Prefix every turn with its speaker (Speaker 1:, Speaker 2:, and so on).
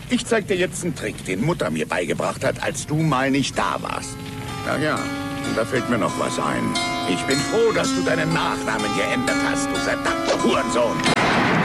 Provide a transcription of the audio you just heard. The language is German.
Speaker 1: Ich zeig dir jetzt einen Trick, den Mutter mir beigebracht hat, als du mal nicht da warst. Ach ja, und da fällt mir noch was ein. Ich bin froh, dass du deinen Nachnamen geändert hast, du verdammter Hurensohn.